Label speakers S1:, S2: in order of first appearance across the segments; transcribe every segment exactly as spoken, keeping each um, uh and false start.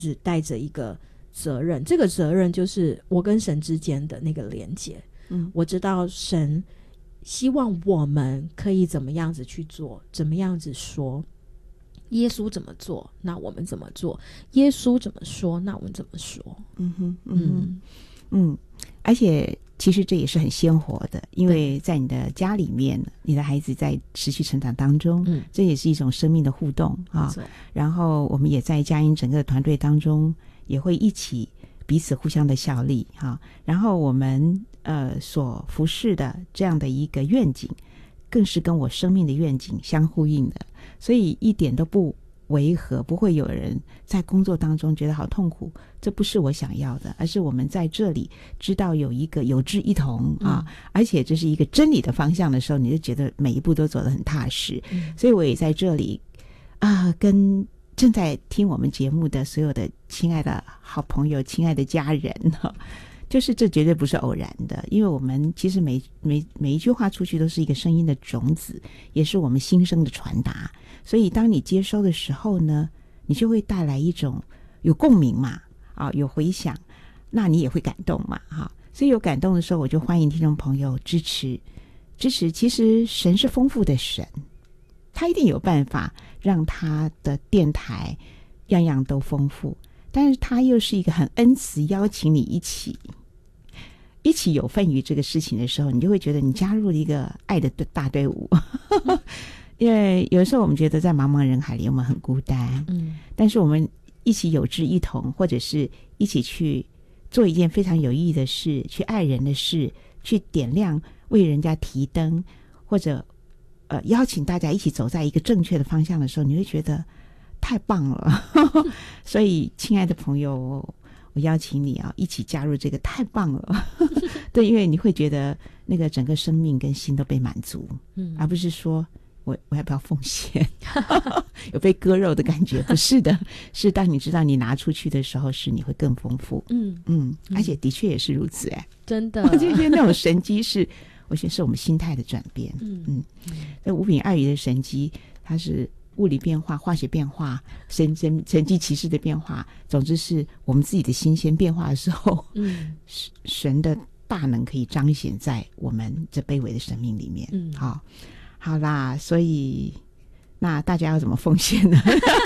S1: 是带着一个责任，这个责任就是我跟神之间的那个连结。嗯，我知道神希望我们可以怎么样子去做，怎么样子说，耶稣怎么做那我们怎么做，耶稣怎么说那我们怎么说。嗯哼嗯
S2: 嗯嗯，而且其实这也是很鲜活的，因为在你的家里面，你的孩子在持续成长当中，嗯，这也是一种生命的互动啊。然后我们也在佳音整个团队当中也会一起彼此互相的效力哈，然后我们呃所服侍的这样的一个愿景，更是跟我生命的愿景相呼应的，所以一点都不违和，不会有人在工作当中觉得好痛苦，这不是我想要的，而是我们在这里知道有一个有志一同啊，嗯、而且这是一个真理的方向的时候，你就觉得每一步都走得很踏实。嗯、所以我也在这里啊，跟正在听我们节目的所有的亲爱的好朋友、亲爱的家人哈，就是这绝对不是偶然的，因为我们其实每每每一句话出去都是一个声音的种子，也是我们心声的传达。所以当你接收的时候呢，你就会带来一种有共鸣嘛，啊，有回响，那你也会感动嘛，哈。所以有感动的时候，我就欢迎听众朋友支持支持。其实神是丰富的神，他一定有办法让他的电台样样都丰富，但是他又是一个很恩慈邀请你一起一起有份于这个事情的时候，你就会觉得你加入了一个爱的大队伍。因为有时候我们觉得在茫茫人海里我们很孤单，嗯，但是我们一起有志一同，或者是一起去做一件非常有意义的事，去爱人的事，去点亮为人家提灯，或者呃邀请大家一起走在一个正确的方向的时候，你会觉得太棒了。所以亲爱的朋友，我我邀请你啊，一起加入这个，太棒了。对，因为你会觉得那个整个生命跟心都被满足，嗯，而不是说我我要不要奉献，有被割肉的感觉。不是的，是当你知道你拿出去的时候，是你会更丰富。嗯嗯，而且的确也是如此。哎，
S1: 真的，
S2: 我觉得那种神迹是，我觉得是我们心态的转变。嗯嗯，那五饼二鱼的神迹，它是物理变化、化学变化、神神神迹奇事的变化，总之是我们自己的心先变化的时候，嗯，神的大能可以彰显在我们这卑微的生命里面。嗯，好。好啦，所以那大家要怎么奉献呢？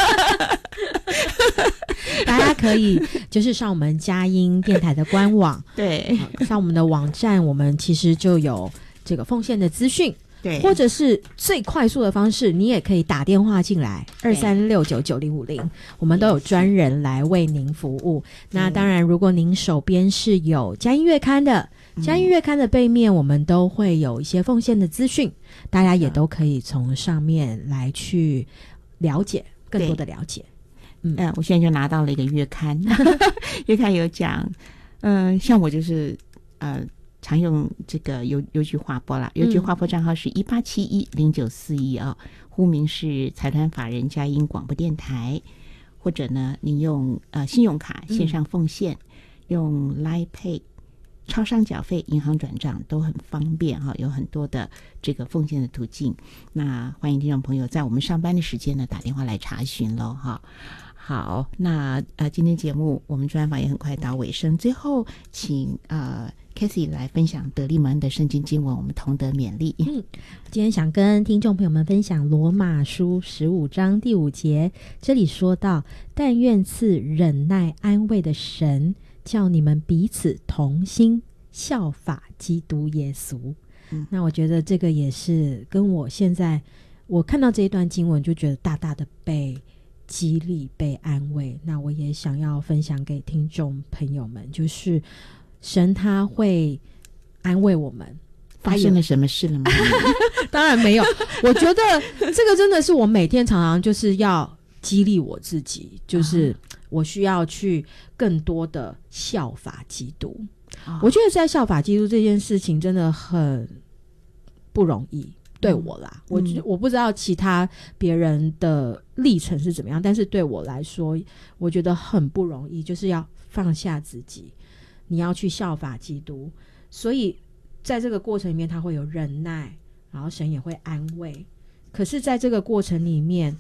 S1: 大家可以就是上我们佳音电台的官网，
S2: 对，
S1: 上我们的网站，我们其实就有这个奉献的资讯。对，或者是最快速的方式，你也可以打电话进来二三六九九零五零，我们都有专人来为您服务。那当然，如果您手边是有佳音月刊的，佳音月刊的背面我们都会有一些奉献的资讯，大家也都可以从上面来去了解更多的了解。
S2: 嗯、呃，我现在就拿到了一个月刊，月刊有讲，嗯、呃，像我就是呃。常用这个邮邮局划拨啦，邮局划拨账号是一八七一零九四一啊，户名是财团法人佳音广播电台，或者呢，你用呃信用卡线上奉献，嗯、用 Line Pay、超商缴费、银行转账都很方便哈，有很多的这个奉献的途径。那欢迎听众朋友在我们上班的时间呢打电话来查询咯哈。好，那呃今天节目我们专访也很快到尾声，最后请呃。Cathy 来分享得力门的圣经经文，我们同得勉励。
S1: 嗯，今天想跟听众朋友们分享罗马书十五章第五节，这里说到，但愿赐忍耐安慰的神，叫你们彼此同心，效法基督耶稣。嗯，那我觉得这个也是跟我现在我看到这一段经文就觉得大大的被激励被安慰。那我也想要分享给听众朋友们，就是神他会安慰我们。
S2: 发生了什么事了吗？
S1: 当然没有。我觉得这个真的是我每天常常就是要激励我自己，就是我需要去更多的效法基督。啊、我觉得在效法基督这件事情真的很不容易，对我啦，嗯、我我不知道其他别人的历程是怎么样，但是对我来说，我觉得很不容易，就是要放下自己。你要去效法基督，所以在这个过程里面他会有忍耐，然后神也会安慰。可是在这个过程里面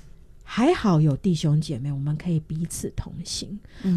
S1: 还好有弟兄姐妹，我们可以彼此同行。